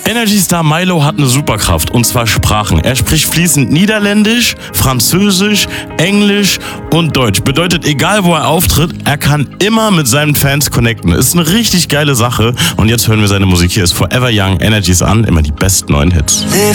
Energy Star Milo hat eine Superkraft, und zwar Sprachen. Er spricht fließend Niederländisch, Französisch, Englisch und Deutsch. Bedeutet, egal wo er auftritt, er kann immer mit seinen Fans connecten. Ist eine richtig geile Sache. Und jetzt hören wir seine Musik. Hier ist Forever Young, Energies an, immer die besten neuen Hits. Living